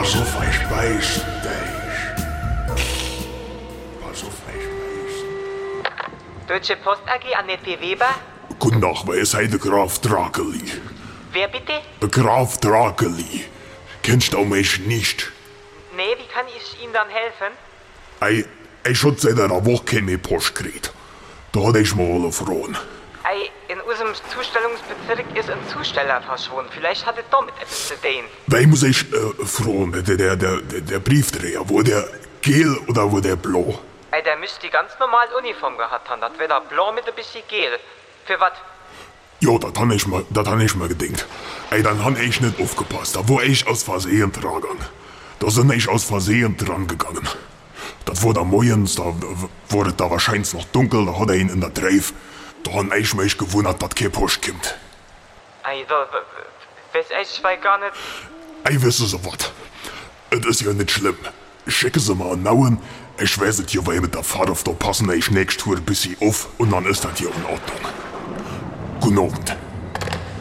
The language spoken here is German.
Pass auf, ich beiß dich. Pass auf, ich beiß. Deutsche Post AG, Annette P. Weber. Guten Tag, wer ist der Graf Drakeli? Wer bitte? Graf Drakeli. Kennst du mich nicht? Nee, wie kann ich Ihnen dann helfen? Ich hab seit einer Woche keine Post gekriegt. Da hatte ich mal alle Frauen. In unserem Zustellungsbezirk ist ein Zusteller verschwunden. Vielleicht hat es damit etwas zu tun. Wen muss ich fragen? Der Briefträger, wo der gel oder wo der blau? Der müsste die ganz normale Uniform gehabt haben. Das wäre da blau mit ein bisschen gel. Für was? Ja, das hab ich mir gedacht. Dann hab ich nicht aufgepasst. Da war ich aus Versehen dran gegangen. Da sind ich aus Versehen dran gegangen. Das war da morgens, da wurde da wahrscheinlich noch dunkel, da hat ihn in der Treif. Da hab ich mich gewundert, dass keine Post kommt. Weiß ich weil gar nicht. Wissen Sie was? Es ist ja nicht schlimm. Schicken Sie mal einen Nauen. Ich weiß es ja, weil mit der Fahrt auf da passen ich nächste Tour ein bisschen auf und dann ist das hier in Ordnung. Guten Abend.